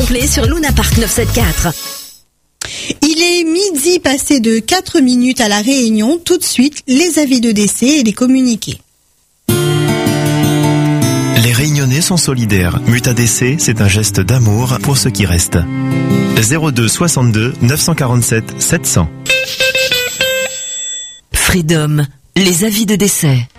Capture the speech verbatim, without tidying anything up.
complet sur Luna Park neuf cent soixante-quatorze. Il est midi passé de quatre minutes à La Réunion. Tout de suite, les avis de décès et les communiqués. Les Réunionnais sont solidaires. Mutadc, c'est un geste d'amour pour ceux qui restent. zéro deux soixante-deux neuf cent quarante-sept sept cents. Freedom, les avis de décès.